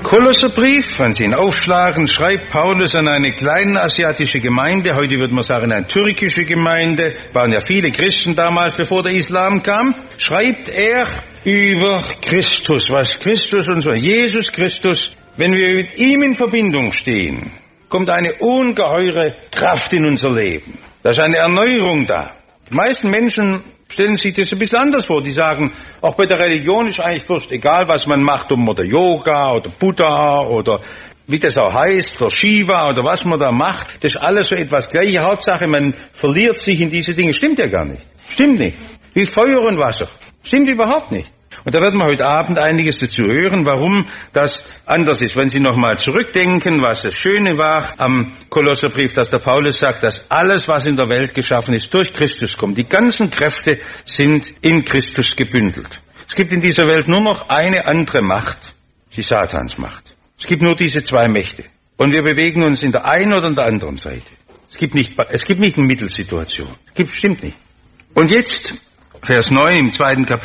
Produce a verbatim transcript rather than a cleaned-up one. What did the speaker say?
Kolosserbrief, wenn Sie ihn aufschlagen, schreibt Paulus an eine kleinasiatische Gemeinde, heute würde man sagen eine türkische Gemeinde, waren ja viele Christen damals, bevor der Islam kam, schreibt er über Christus, was Christus und so, Jesus Christus, wenn wir mit ihm in Verbindung stehen, kommt eine ungeheure Kraft in unser Leben. Da ist eine Erneuerung da. Die meisten Menschen stellen sich das ein bisschen anders vor. Die sagen, auch bei der Religion ist eigentlich fast egal, was man macht, ob man der Yoga oder Buddha oder wie das auch heißt, oder Shiva oder was man da macht. Das ist alles so etwas gleiche. Hauptsache, man verliert sich in diese Dinge. Stimmt ja gar nicht. Stimmt nicht. Wie Feuer und Wasser. Stimmt überhaupt nicht. Und da werden wir heute Abend einiges dazu hören, warum das anders ist. Wenn Sie nochmal zurückdenken, was das Schöne war am Kolosserbrief, dass der Paulus sagt, dass alles, was in der Welt geschaffen ist, durch Christus kommt. Die ganzen Kräfte sind in Christus gebündelt. Es gibt in dieser Welt nur noch eine andere Macht, die Satansmacht. Es gibt nur diese zwei Mächte. Und wir bewegen uns in der einen oder in der anderen Seite. Es gibt nicht, es gibt nicht eine Mittelsituation. Es gibt, stimmt nicht. Und jetzt, Vers neun im zweiten Kapitel.